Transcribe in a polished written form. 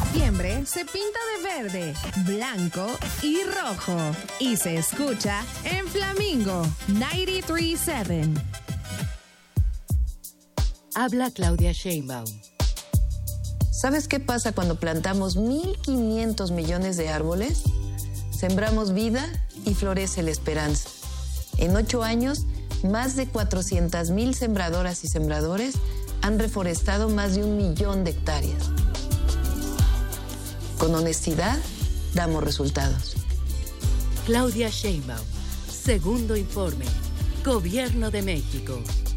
diciembre se pinta de verde, blanco y rojo. Y se escucha en Flamingo 93.7. Habla Claudia Sheinbaum. ¿Sabes qué pasa cuando plantamos 1.500 millones de árboles? Sembramos vida y florece la esperanza. En 8 años, más de 400,000 sembradoras y sembradores han reforestado más de 1 millón de hectáreas. Con honestidad, damos resultados. Claudia Sheinbaum. Segundo informe. Gobierno de México.